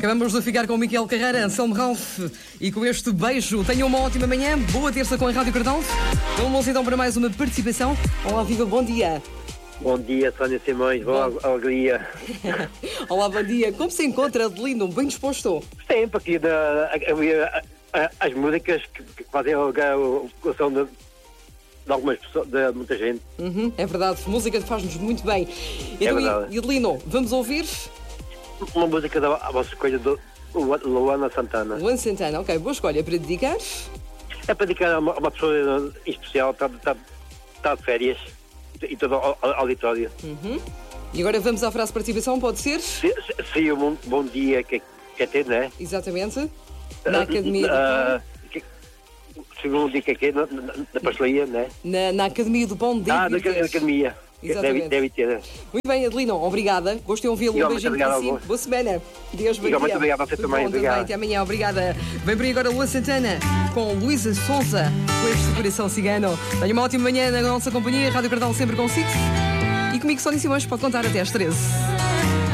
Acabamos de ficar com o Miquel Carreira, Anselmo Ralph e com este beijo. Tenham uma ótima manhã, boa terça com a Rádio Cardão. Vamos então para mais uma participação. Olá, viva, bom dia. Bom dia, Sónia Simões, boa alegria. Olá, bom dia. Como se encontra, Adelino? Bem disposto? Sempre aqui as músicas que fazem o coração de algumas pessoas, de muita gente. É verdade, música faz-nos muito bem. Então, verdade. e Adelino, vamos ouvir? Uma música da vossa escolha do Luana Santana. Luana Santana, ok, boa escolha para dedicar. É para dedicar a uma pessoa em especial, está de férias e todo o auditório. E agora vamos à frase de participação, pode ser? Sim, um bom dia que é ter, não é? Exatamente. Na Academia do Pão. Segundo dia que é na pastelaria, não é? Na Academia do Pão, Na Academia. Exatamente. Deve ter. Muito bem, Adelino, obrigada. Gostei de ouvi-lo. Um beijinho para si. Boa semana. Deus, bom dia. Muito obrigado a você também. Obrigado. Até amanhã, obrigada. Vem por aí agora Luana Santana com Luísa Sonza, com este coração cigano. Tenha uma ótima manhã na nossa companhia. Rádio Cardão sempre consigo. E comigo, Sónia Simões, pode contar até às 13.